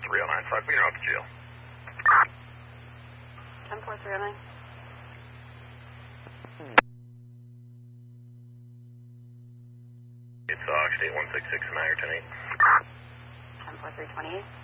3095, we are out to jail. 10-4-309. It's Ox 8166 and I are 10-8. 10-4-328.